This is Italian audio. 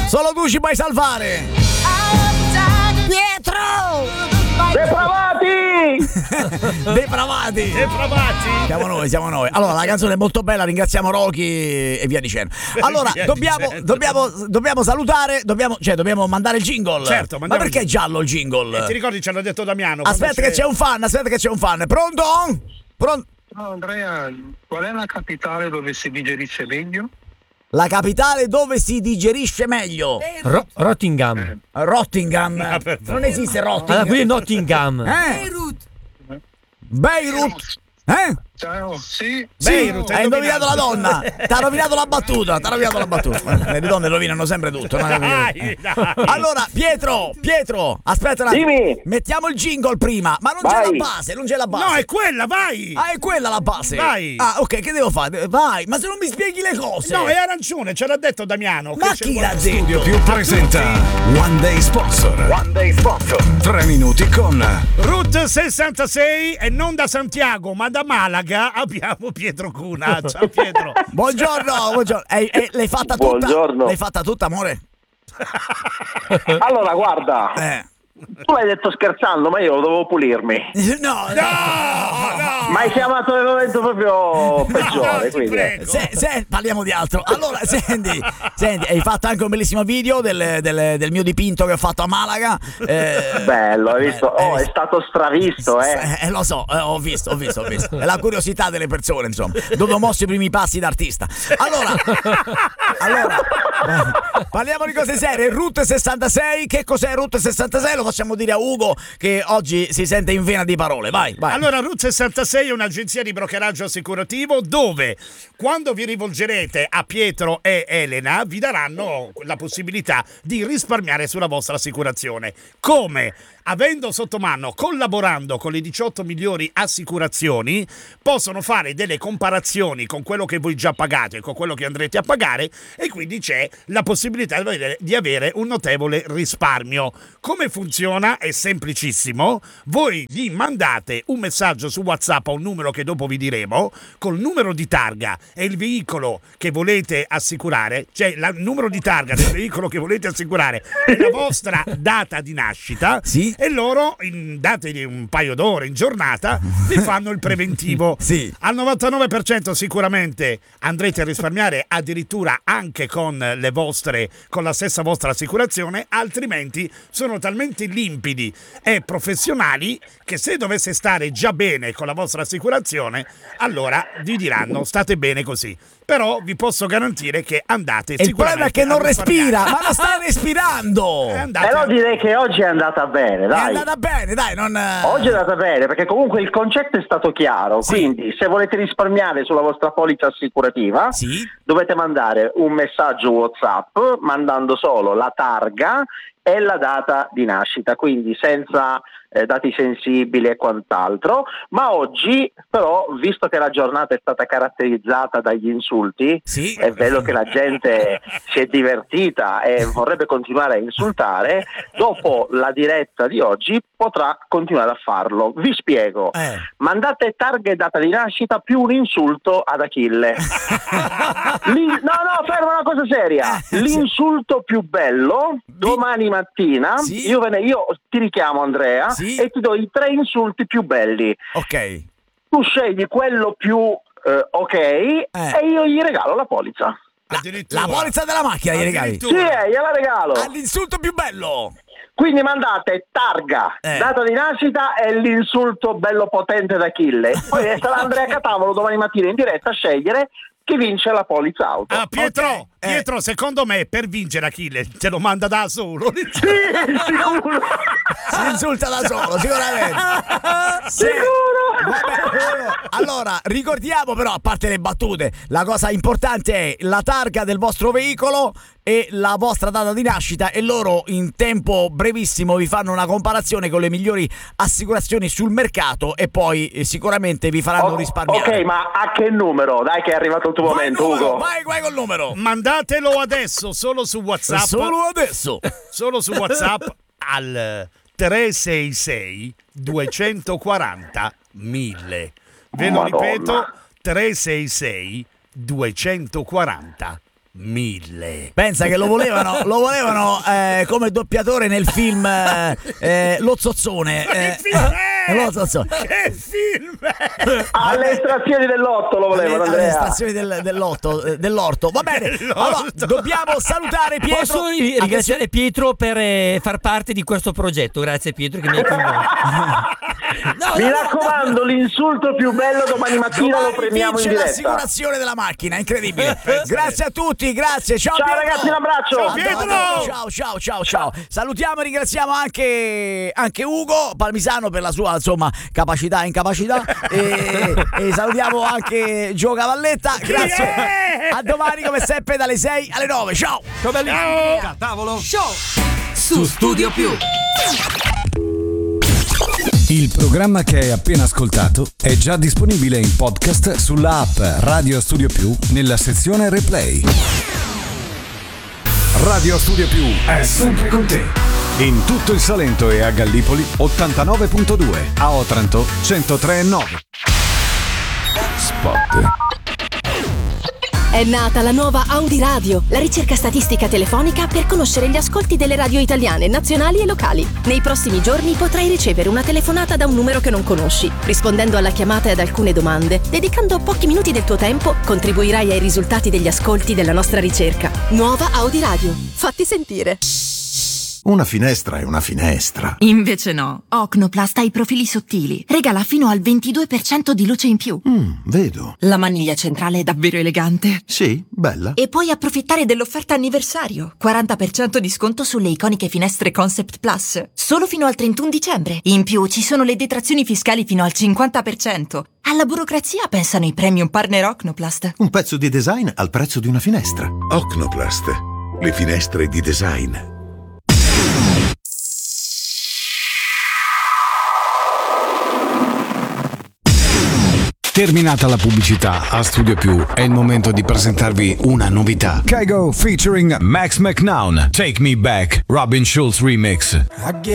Solo tu ci puoi salvare. Pietro! Depravati! Siamo noi. Allora, la canzone è molto bella, ringraziamo Rocky e via dicendo. Allora, dobbiamo salutare, dobbiamo mandare il jingle. Certo, ma perché è giallo il jingle? Ti ricordi, ci hanno detto Damiano. Aspetta che c'è un fan. Pronto? Ciao Andrea, qual è la capitale dove si digerisce meglio? La capitale dove si digerisce meglio? Rottingham. Rottingham. Non esiste Rottingham. Qui è Nottingham. Beirut. Ciao, sì. Beirut, hai indovinato la donna. T'ha rovinato la battuta. Le donne rovinano sempre tutto. Dai. Allora, Pietro, aspetta un attimo. Dimmi. Mettiamo il jingle prima, ma non c'è la base, No, è quella, vai. Ah, è quella la base. Vai. Ah, ok, che devo fare? Vai, ma se non mi spieghi le cose. No, è arancione, ce l'ha detto Damiano. Ma chi l'ha detto? Studio Più presenta One Day Sponsor. 3 minuti con Route 66 e non da Santiago, ma da Malaga abbiamo Pietro Cuna. Ciao Pietro. Buongiorno. L'hai fatta tutta? Buongiorno. L'hai fatta tutta, amore? Allora, guarda, tu l'hai detto scherzando, ma io dovevo pulirmi. No. Ma hai chiamato nel momento proprio peggiore, quindi. Parliamo di altro. Allora, senti, hai fatto anche un bellissimo video del mio dipinto che ho fatto a Malaga. Bello, hai visto? È stato stravisto, Lo so, ho visto. È la curiosità delle persone, insomma, dove ho mosso i primi passi d'artista. Allora, parliamo di cose serie. Route 66, che cos'è Route 66? Lo facciamo dire a Ugo che oggi si sente in vena di parole. Vai. Allora, Route 66 è un'agenzia di brokeraggio assicurativo dove, quando vi rivolgerete a Pietro e Elena, vi daranno la possibilità di risparmiare sulla vostra assicurazione. Come? Avendo sotto mano, collaborando con le 18 migliori assicurazioni, possono fare delle comparazioni con quello che voi già pagate e con quello che andrete a pagare, e quindi c'è la possibilità di avere un notevole risparmio. Come funziona? È semplicissimo. Voi gli mandate un messaggio su WhatsApp a un numero che dopo vi diremo, col numero di targa e il veicolo che volete assicurare, cioè il numero di targa del veicolo che volete assicurare e la vostra data di nascita. Sì. E loro, in date di un paio d'ore in giornata, vi fanno il preventivo. Sì. Al 99% sicuramente andrete a risparmiare, addirittura anche con la stessa vostra assicurazione, altrimenti sono talmente limpidi e professionali che se dovesse stare già bene con la vostra assicurazione, allora vi diranno state bene così. Però vi posso garantire che andate il problema è che non respira, ma non sta respirando. Però direi che oggi è andata bene, dai. È andata bene, dai. Oggi è andata bene, perché comunque il concetto è stato chiaro. Sì. Quindi, se volete risparmiare sulla vostra polizza assicurativa, dovete mandare un messaggio WhatsApp mandando solo la targa e la data di nascita, quindi senza dati sensibili e quant'altro. Ma oggi però, visto che la giornata è stata caratterizzata dagli insulti, è vero che la gente si è divertita e vorrebbe continuare a insultare, dopo la diretta di oggi potrà continuare a farlo. Vi spiego. Mandate targa e data di nascita più un insulto ad Achille. No, ferma, una cosa seria. L'insulto più bello domani mattina, io ti richiamo, Andrea, e ti do i 3 insulti più belli. Ok. Tu scegli quello più ok e io gli regalo la polizza. La polizza della macchina gli regali? Sì, gliela regalo. All'insulto più bello. Quindi mandate targa, data di nascita e l'insulto bello potente d'Achille. Poi sarà Andrea Catavolo domani mattina in diretta a scegliere chi vince la polizza auto. Pietro, secondo me per vincere Achille te lo manda da solo. Sì, sicuro. Si insulta da solo, sicuramente. Sicuro. Allora, ricordiamo però, a parte le battute, la cosa importante è la targa del vostro veicolo e la vostra data di nascita, e loro in tempo brevissimo vi fanno una comparazione con le migliori assicurazioni sul mercato e poi sicuramente vi faranno risparmiare. Ok, ma a che numero? Dai che è arrivato il tuo momento, Ugo. Vai col numero. Mandatelo adesso, solo su WhatsApp. Solo su WhatsApp al 366 240 1000. Ve lo ripeto, 366 240 1000. Pensa che lo volevano come doppiatore nel film Lo Zozzone. Che film è? Lo Zozzone. Che film è? Alle estrazioni dell'otto lo volevano, Alle Andrea. estrazioni dell'orto. Va bene, allora, dobbiamo salutare Pietro. Posso ringraziare Pietro per far parte di questo progetto. Grazie Pietro che mi hai coinvolto. Mi raccomando, l'insulto più bello domani mattina lo premiamo in vince diretta. l'assicurazione della macchina, incredibile. Grazie a tutti, grazie. Ciao, Ciao Pietro. ragazzi, un abbraccio. Ciao, Pietro. Ciao. Salutiamo e ringraziamo anche Ugo Palmisano per la sua capacità e incapacità e salutiamo anche Gio Cavalletta. Grazie. A domani come sempre dalle 6 alle 9. Ciao. Ciao belli. Tavolo. Show su Studio Più. Il programma che hai appena ascoltato è già disponibile in podcast sulla app Radio Studio Più nella sezione Replay. Radio Studio Più è sempre con te. In tutto il Salento e a Gallipoli 89.2, a Otranto 103.9. Spot. È nata la nuova Audi Radio, la ricerca statistica telefonica per conoscere gli ascolti delle radio italiane, nazionali e locali. Nei prossimi giorni potrai ricevere una telefonata da un numero che non conosci. Rispondendo alla chiamata e ad alcune domande, dedicando pochi minuti del tuo tempo, contribuirai ai risultati degli ascolti della nostra ricerca. Nuova Audi Radio. Fatti sentire. Una finestra è una finestra. Invece no, Ocnoplast ha i profili sottili. Regala fino al 22% di luce in più. Vedo. La maniglia centrale è davvero elegante. Sì, bella. E puoi approfittare dell'offerta anniversario. 40% di sconto sulle iconiche finestre Concept Plus. Solo fino al 31 dicembre. In più ci sono le detrazioni fiscali fino al 50%. Alla burocrazia pensano i premium partner Ocnoplast. Un pezzo di design al prezzo di una finestra. Ocnoplast. Le finestre di design. Terminata la pubblicità, a Studio Più è il momento di presentarvi una novità. Kygo featuring Max McNown, Take Me Back, Robin Schulz remix.